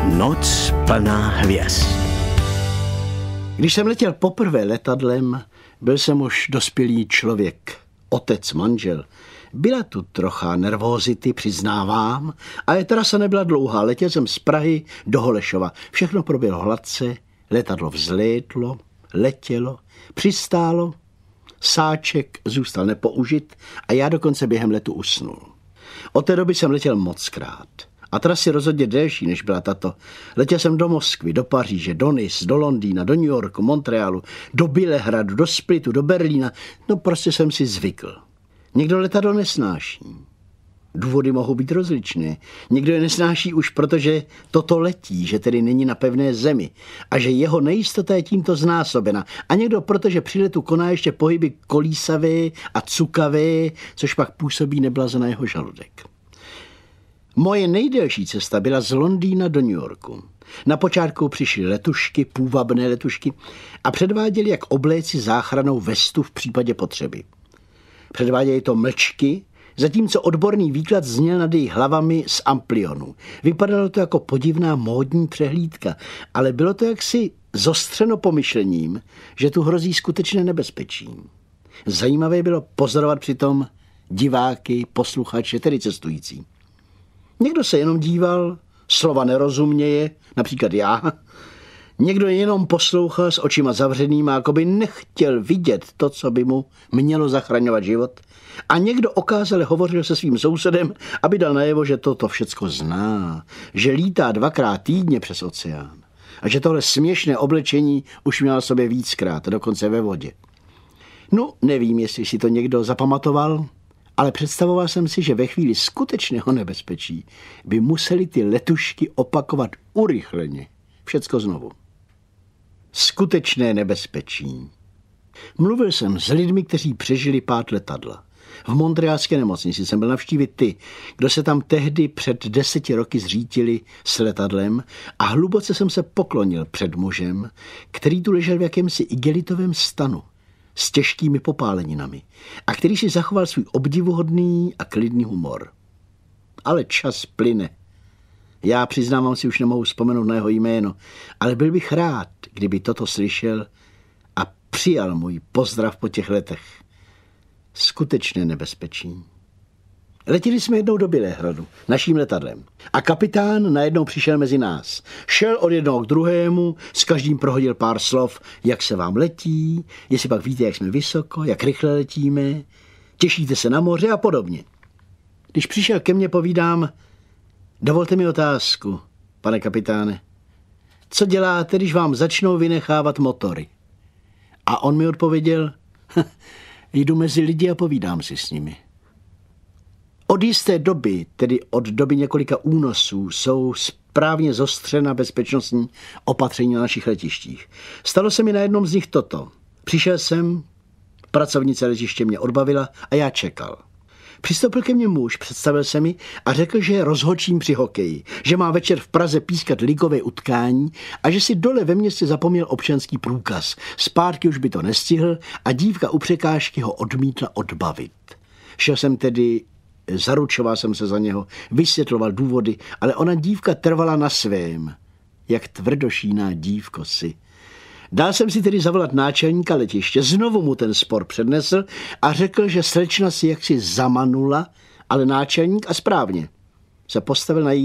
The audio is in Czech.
Noc plná hvězd. Když jsem letěl poprvé letadlem, byl jsem už dospělý člověk, otec, manžel. Byla tu trocha nervózity, přiznávám, ale trasa nebyla dlouhá. Letěl jsem z Prahy do Holešova. Všechno proběhlo hladce, letadlo vzlétlo, letělo, přistálo, sáček zůstal nepoužit a já dokonce během letu usnul. Od té doby jsem letěl mockrát. A trasy rozhodně delší, než byla tato. Letěl jsem do Moskvy, do Paříže, do Nice, do Londýna, do New Yorku, Montrealu, do Bělehradu, do Splitu, do Berlína. No prostě jsem si zvykl. Někdo letadlo nesnáší. Důvody mohou být rozličné. Někdo je nesnáší už protože toto letí, že tedy není na pevné zemi a že jeho nejistota je tímto znásobena. A někdo protože při letu koná ještě pohyby kolísavé a cukavé, což pak působí neblaze na jeho žaludek. Moje nejdelší cesta byla z Londýna do New Yorku. Na počátku přišly letušky, půvabné letušky a předváděli, jak obléci záchrannou vestu v případě potřeby. Předváděli to mlčky, zatímco odborný výklad zněl nad jejich hlavami z amplionu. Vypadalo to jako podivná módní přehlídka, ale bylo to jaksi zostřeno pomyšlením, že tu hrozí skutečné nebezpečí. Zajímavé bylo pozorovat přitom diváky, posluchače, tedy cestující. Někdo se jenom díval, slova nerozuměje, například já. Někdo jenom poslouchal s očima zavřenýma, jako by nechtěl vidět to, co by mu mělo zachraňovat život. A někdo okázale hovořil se svým sousedem, aby dal najevo, že toto všecko zná, že lítá 2krát týdně přes oceán a že tohle směšné oblečení už měl sobě víckrát, dokonce ve vodě. No, nevím, jestli si to někdo zapamatoval, ale představoval jsem si, že ve chvíli skutečného nebezpečí by museli ty letušky opakovat urychleně. Všecko znovu. Skutečné nebezpečí. Mluvil jsem s lidmi, kteří přežili pád letadla. V montrealské nemocnici jsem byl navštívit ty, kdo se tam tehdy před 10 roky zřítili s letadlem a hluboce jsem se poklonil před mužem, který tu ležel v jakémsi igelitovém stanu s těžkými popáleninami a který si zachoval svůj obdivuhodný a klidný humor. Ale čas plyne. Já přiznávám si, už nemohu vzpomenout na jeho jméno, ale byl bych rád, kdyby toto slyšel a přijal můj pozdrav po těch letech. Skutečné nebezpečí. Letěli jsme jednou do Bělehradu, naším letadlem. A kapitán najednou přišel mezi nás. Šel od jednoho k druhému, s každým prohodil pár slov, jak se vám letí, jestli pak víte, jak jsme vysoko, jak rychle letíme, těšíte se na moře a podobně. Když přišel ke mně, povídám: dovolte mi otázku, pane kapitáne. Co děláte, když vám začnou vynechávat motory? A on mi odpověděl: jdu mezi lidi a povídám si s nimi. Od jisté doby, tedy od doby několika únosů, jsou správně zostřena bezpečnostní opatření na našich letištích. Stalo se mi na jednom z nich toto. Přišel jsem, pracovnice letiště mě odbavila a já čekal. Přistoupil ke mně muž, představil se mi a řekl, že je rozhodčím při hokeji, že má večer v Praze pískat ligové utkání a že si dole ve městě zapomněl občanský průkaz. Zpátky už by to nestihl a dívka u překážky ho odmítla odbavit. Šel jsem tedy, zaručoval jsem se za něho, vysvětloval důvody, ale ona dívka trvala na svém. Jak tvrdošíná dívko si. Dal jsem si tedy zavolat náčelníka letiště, znovu mu ten spor přednesl a řekl, že slečna si jaksi zamanula, ale náčelník a správně se postavil na její